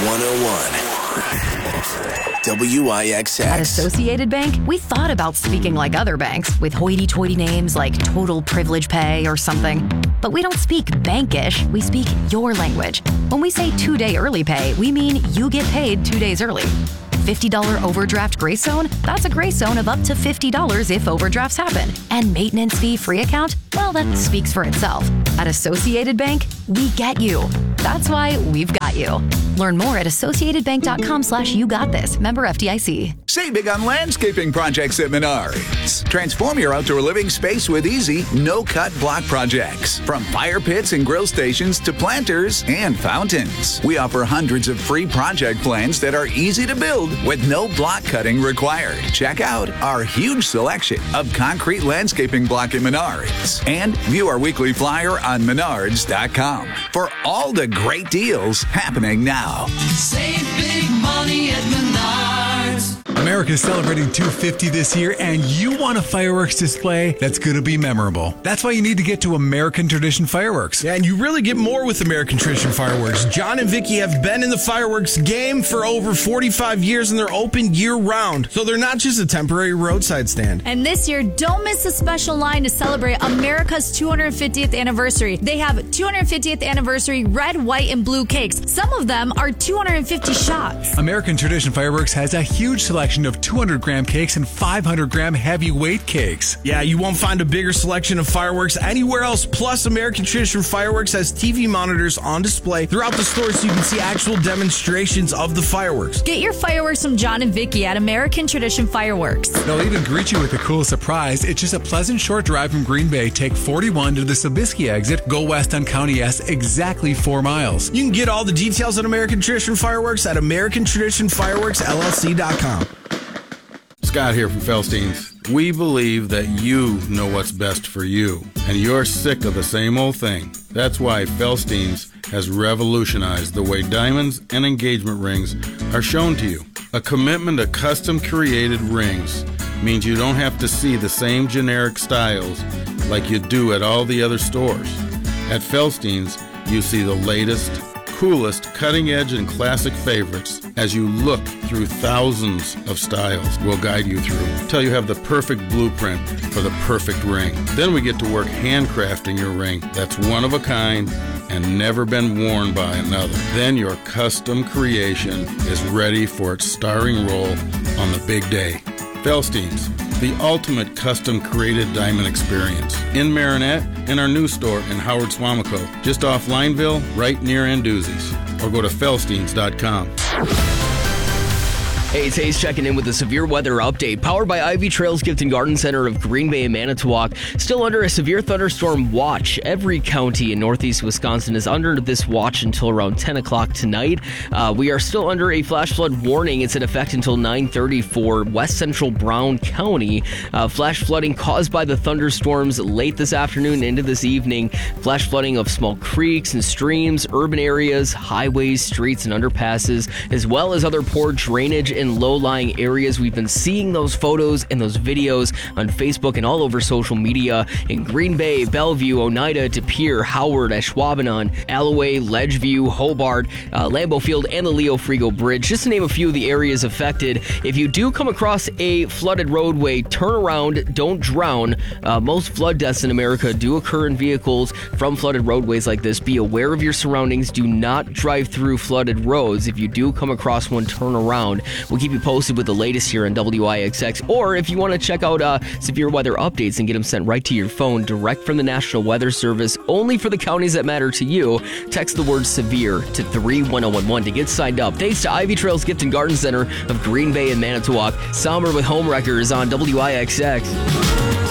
101 WIXX. At Associated Bank, we thought about speaking like other banks with hoity-toity names like Total Privilege Pay or something. But we don't speak bankish, we speak your language. When we say 2-day early pay, we mean you get paid 2 days early. $50 overdraft grace zone? That's a grace zone of up to $50 if overdrafts happen. And maintenance fee free account? Well, that speaks for itself. At Associated Bank, we get you. That's why we've got you. Learn more at associatedbank.com/YouGotThis. Member FDIC. Save big on landscaping projects at Menards. Transform your outdoor living space with easy, no-cut block projects. From fire pits and grill stations to planters and fountains. We offer hundreds of free project plans that are easy to build with no block cutting required. Check out our huge selection of concrete landscaping block at Menards. And view our weekly flyer on Menards.com for all the great deals happening now. Save big money at Menards. America's celebrating 250 this year, and you want a fireworks display that's going to be memorable. That's why you need to get to American Tradition Fireworks. Yeah, and you really get more with American Tradition Fireworks. John and Vicky have been in the fireworks game for over 45 years, and they're open year-round. So they're not just a temporary roadside stand. And this year, don't miss the special line to celebrate America's 250th anniversary. They have 250th anniversary red, white, and blue cakes. Some of them are 250 shots. American Tradition Fireworks has a huge selection of 200-gram cakes and 500-gram heavyweight cakes. Yeah, you won't find a bigger selection of fireworks anywhere else. Plus, American Tradition Fireworks has TV monitors on display throughout the store so you can see actual demonstrations of the fireworks. Get your fireworks from John and Vicky at American Tradition Fireworks. They'll even greet you with a cool surprise. It's just a pleasant short drive from Green Bay. Take 41 to the Sobieski exit. Go west on County S, exactly 4 miles. You can get all the details on American Tradition Fireworks at AmericanTraditionFireworksLLC.com. Scott here from Felstein's. We believe that you know what's best for you, and you're sick of the same old thing. That's why Felstein's has revolutionized the way diamonds and engagement rings are shown to you. A commitment to custom-created rings means you don't have to see the same generic styles like you do at all the other stores. At Felstein's, you see the latest, coolest, cutting-edge, and classic favorites as you look through thousands of styles we'll guide you through till you have the perfect blueprint for the perfect ring. Then we get to work handcrafting your ring that's one of a kind and never been worn by another. Then your custom creation is ready for its starring role on the big day. Felstein's, the ultimate custom-created diamond experience. In Marinette, in our new store in Howard Swamico, just off Lineville, right near Anduzzi's. Or go to Felsteins.com. Hey, it's Hayes checking in with a severe weather update. Powered by Ivy Trails Gift and Garden Center of Green Bay and Manitowoc. Still under a severe thunderstorm watch. Every county in northeast Wisconsin is under this watch until around 10 o'clock tonight. We are still under a flash flood warning. It's in effect until 9:30 for west central Brown County. Flash flooding caused by the thunderstorms late this afternoon into this evening. Flash flooding of small creeks and streams, urban areas, highways, streets, and underpasses, as well as other poor drainage in low-lying areas. We've been seeing those photos and those videos on Facebook and all over social media in Green Bay, Bellevue, Oneida, De Pere, Howard, Ashwaubenon, Alloway, Ledgeview, Hobart, Lambeau Field, and the Leo Frigo Bridge, just to name a few of the areas affected. If you do come across a flooded roadway, turn around, don't drown. Most flood deaths in America do occur in vehicles from flooded roadways like this. Be aware of your surroundings. Do not drive through flooded roads. If you do come across one, turn around. We'll keep you posted with the latest here on WIXX. Or if you want to check out severe weather updates and get them sent right to your phone, direct from the National Weather Service, only for the counties that matter to you, text the word severe to 31011 to get signed up. Thanks to Ivy Trails Gift and Garden Center of Green Bay and Manitowoc. Sommer with Home Wreckers on WIXX.